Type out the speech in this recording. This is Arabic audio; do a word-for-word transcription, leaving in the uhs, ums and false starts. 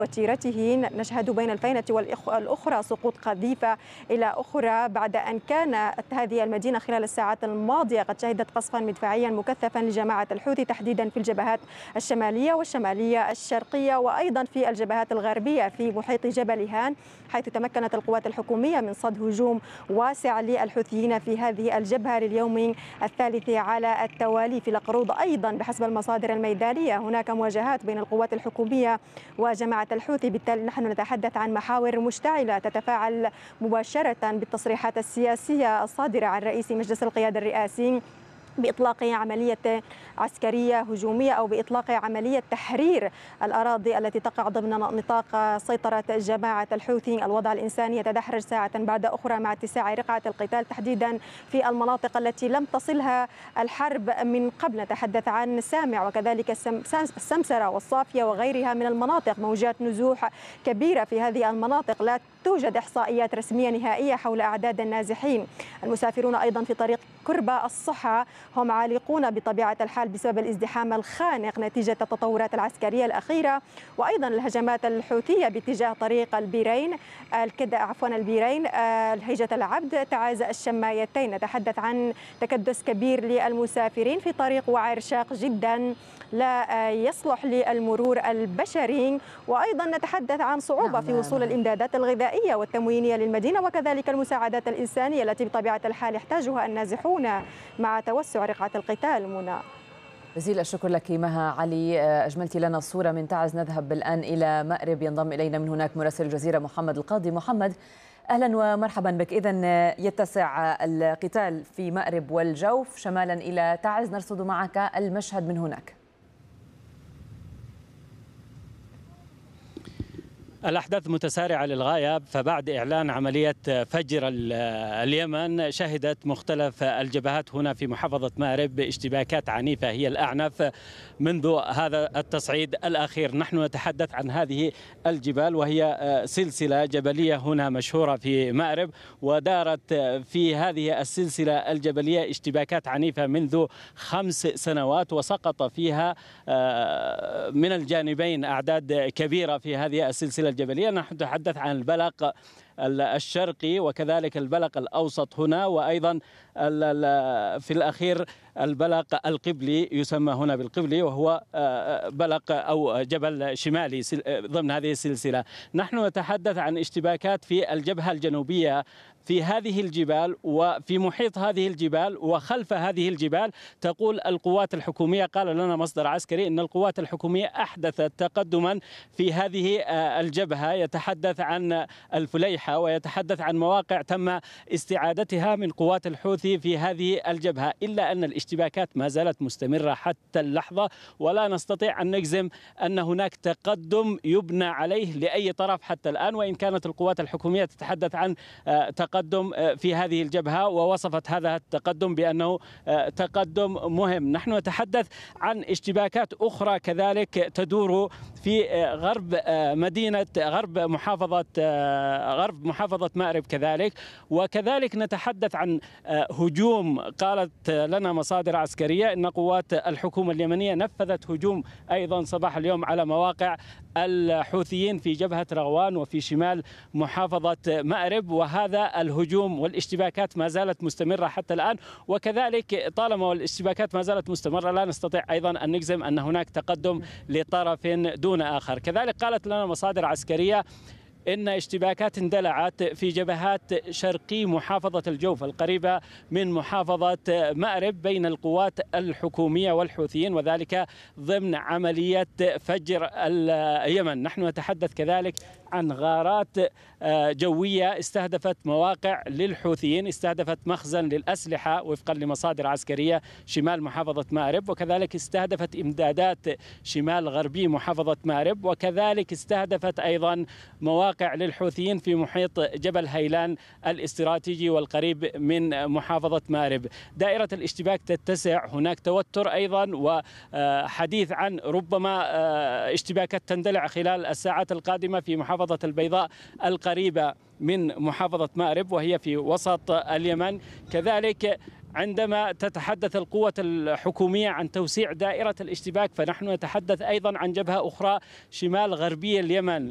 وتيرته. نشهد بين الفينة والأخرى سقوط قذيفة إلى أخرى بعد أن كانت هذه المدينة خلال الساعات الماضية قد شهدت قصفا مدفعيا مكثفا لجماعة الحوثي تحديدا في الجبهات الشمالية والشمالية الشرقية وأيضا في الجبهات الغربية في محيط جبل هان، حيث تمكنت القوات الحكومية من صد هجوم واسع للحوثيين في هذه الجبهة لليوم الثالث على التوالي. في القروض أيضا بحسب المصادر الميدانية هناك مواجهات بين القوات الحكومية وجماعة الحوثي، بالتالي نحن نتحدث عن محاور مشتعلة تتفاعل مباشرة بالتصريحات السياسية الصادرة عن رئيس مجلس القيادة الرئاسي بإطلاق عملية عسكرية هجومية أو بإطلاق عملية تحرير الأراضي التي تقع ضمن نطاق سيطرة جماعة الحوثي. الوضع الإنساني يتدحرج ساعة بعد أخرى مع اتساع رقعة القتال تحديدا في المناطق التي لم تصلها الحرب من قبل. نتحدث عن سامع وكذلك السمسرة والصافية وغيرها من المناطق، موجات نزوح كبيرة في هذه المناطق، لا توجد إحصائيات رسمية نهائية حول أعداد النازحين. المسافرون أيضا في طريق كربة الصحة هم عالقون بطبيعة الحال بسبب الازدحام الخانق نتيجة التطورات العسكرية الأخيرة، وأيضا الهجمات الحوثية باتجاه طريق البيرين الكد عفوا البيرين الهيجة العبد تعز الشمايتين. نتحدث عن تكدس كبير للمسافرين في طريق وعر شاق جدا لا يصلح للمرور البشري، وأيضا نتحدث عن صعوبة نعم في وصول الإمدادات الغذائية والتموينية للمدينة وكذلك المساعدات الإنسانية التي بطبيعة الحال يحتاجها النازحون مع توسع رقعة القتال. منى، جزيل الشكر لك مها علي، أجملت لنا الصورة من تعز. نذهب الآن إلى مأرب، ينضم إلينا من هناك مراسل الجزيرة محمد القاضي. محمد، أهلا ومرحبا بك. إذن يتسع القتال في مأرب والجوف شمالا إلى تعز، نرصد معك المشهد من هناك. الأحداث متسارعة للغاية، فبعد إعلان عملية فجر اليمن شهدت مختلف الجبهات هنا في محافظة مأرب اشتباكات عنيفة هي الأعنف منذ هذا التصعيد الأخير. نحن نتحدث عن هذه الجبال وهي سلسلة جبلية هنا مشهورة في مأرب، ودارت في هذه السلسلة الجبلية اشتباكات عنيفة منذ خمس سنوات، وسقط فيها من الجانبين أعداد كبيرة في هذه السلسلة الجبلية. نحن نتحدث عن البلق الشرقي وكذلك البلق الأوسط هنا، وأيضا في الأخير البلق القبلي يسمى هنا بالقبلي، وهو بلق أو جبل شمالي ضمن هذه السلسلة. نحن نتحدث عن اشتباكات في الجبهة الجنوبية في هذه الجبال وفي محيط هذه الجبال وخلف هذه الجبال. تقول القوات الحكومية، قال لنا مصدر عسكري، أن القوات الحكومية أحدثت تقدما في هذه الجبهة، يتحدث عن الفليحة ويتحدث عن مواقع تم استعادتها من قوات الحوثي في هذه الجبهة، إلا أن الاشتباكات ما زالت مستمرة حتى اللحظة، ولا نستطيع أن نجزم أن هناك تقدم يبنى عليه لأي طرف حتى الآن، وإن كانت القوات الحكومية تتحدث عن تقدم في هذه الجبهة ووصفت هذا التقدم بأنه تقدم مهم. نحن نتحدث عن اشتباكات أخرى كذلك تدور في غرب مدينة غرب محافظة غرب محافظة مأرب كذلك، وكذلك نتحدث عن هجوم. قالت لنا مصادر عسكرية أن قوات الحكومة اليمنية نفذت هجوم أيضا صباح اليوم على مواقع الحوثيين في جبهة رغوان وفي شمال محافظة مأرب، وهذا الهجوم والاشتباكات ما زالت مستمرة حتى الآن، وكذلك طالما والاشتباكات ما زالت مستمرة لا نستطيع أيضا أن نجزم أن هناك تقدم لطرف دون آخر. كذلك قالت لنا مصادر عسكرية إن اشتباكات اندلعت في جبهات شرقي محافظة الجوف القريبة من محافظة مأرب بين القوات الحكومية والحوثيين، وذلك ضمن عملية فجر اليمن. نحن نتحدث كذلك عن غارات جوية استهدفت مواقع للحوثيين، استهدفت مخزن للأسلحة وفقا لمصادر عسكرية شمال محافظة مأرب، وكذلك استهدفت إمدادات شمال غربي محافظة مأرب، وكذلك استهدفت أيضا مواقع للحوثيين في محيط جبل هيلان الاستراتيجي والقريب من محافظة مأرب. دائرة الاشتباك تتسع، هناك توتر أيضا وحديث عن ربما اشتباكات تندلع خلال الساعات القادمة في محافظة البيضاء القريبة من محافظة مأرب وهي في وسط اليمن. كذلك عندما تتحدث القوة الحكومية عن توسيع دائرة الاشتباك، فنحن نتحدث أيضا عن جبهة أخرى شمال غربي اليمن